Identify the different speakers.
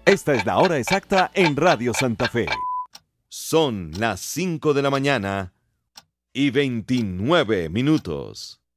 Speaker 1: Esta es la hora exacta en Radio Santa Fe.
Speaker 2: Son las 5 de la mañana y 29 minutos.